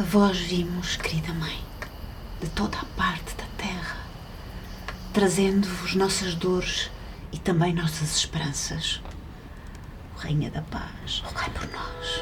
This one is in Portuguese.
A vós vimos, querida Mãe, de toda a parte da terra, trazendo-vos nossas dores e também nossas esperanças. Rainha da Paz, rogai por nós.